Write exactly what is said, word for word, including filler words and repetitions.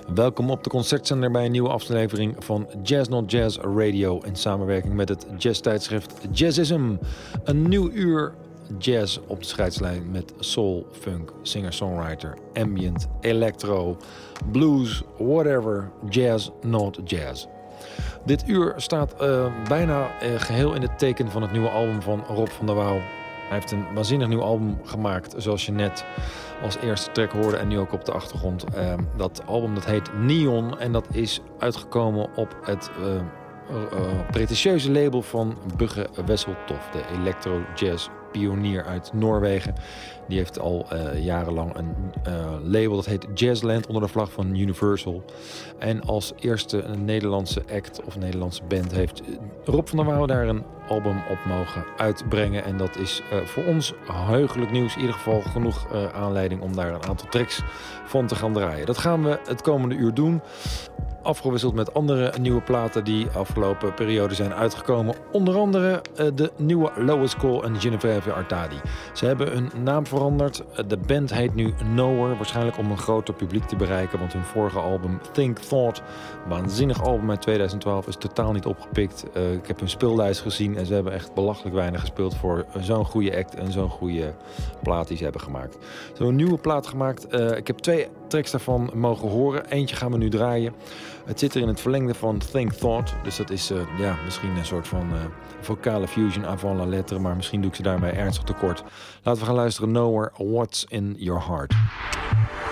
Welkom op de concertzender bij een nieuwe aflevering van Jazz Not Jazz Radio in samenwerking met het jazztijdschrift Jazzism. Een nieuw uur jazz op de scheidslijn met soul, funk, singer-songwriter, ambient, electro, blues, whatever, jazz, not jazz. Dit uur staat uh, bijna uh, geheel in het teken van het nieuwe album van Rob van der Wouw. Hij heeft een waanzinnig nieuw album gemaakt, zoals je net als eerste track hoorde en nu ook op de achtergrond. Uh, dat album dat heet Neon en dat is uitgekomen op het uh, uh, pretentieuze label van Bugge Wesseltoft, de electro jazz pionier uit Noorwegen. Die heeft al uh, jarenlang een uh, label dat heet Jazzland onder de vlag van Universal. En als eerste Nederlandse act of Nederlandse band heeft Rob van der Wouw daar een album op mogen uitbrengen. En dat is uh, voor ons heugelijk nieuws. In ieder geval genoeg uh, aanleiding om daar een aantal tracks van te gaan draaien. Dat gaan we het komende uur doen. Afgewisseld met andere nieuwe platen die afgelopen periode zijn uitgekomen. Onder andere uh, de nieuwe Lois Cole en Genevieve Artadi. Ze hebben hun naam veranderd. De band heet nu Nowhere. Waarschijnlijk om een groter publiek te bereiken. Want hun vorige album Think Thought, waanzinnig album uit twintig twaalf, is totaal niet opgepikt. Uh, ik heb hun speellijst gezien en ze hebben echt belachelijk weinig gespeeld voor zo'n goede act en zo'n goede plaat die ze hebben gemaakt. Ze hebben een nieuwe plaat gemaakt. Uh, ik heb twee tracks daarvan mogen horen. Eentje gaan we nu draaien. Het zit er in het verlengde van Think Thought. Dus dat is uh, ja, misschien een soort van uh, vocale fusion avant la lettre. Maar misschien doe ik ze daarmee ernstig tekort. Laten we gaan luisteren. Nowhere, What's in Your Heart.